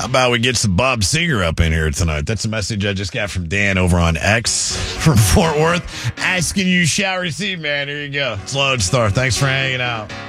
How about we get some Bob Seger up in here tonight? That's a message I just got from Dan over on X from Fort Worth. Asking you shall receive, man. Here you go. It's Lodestar. Thanks for hanging out.